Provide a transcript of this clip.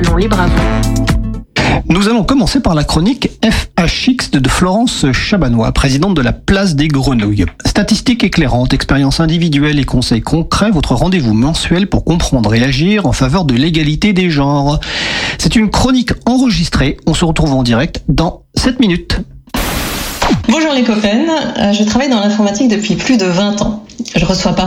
Allons libre à vous. Nous allons commencer par la chronique FHX de Florence Chabanois, présidente de la Place des Grenouilles. Statistiques éclairantes, expériences individuelles et conseils concrets, votre rendez-vous mensuel pour comprendre et agir en faveur de l'égalité des genres. C'est une chronique enregistrée, on se retrouve en direct dans 7 minutes. Bonjour les copains, je travaille dans l'informatique depuis plus de 20 ans. Je reçois parfois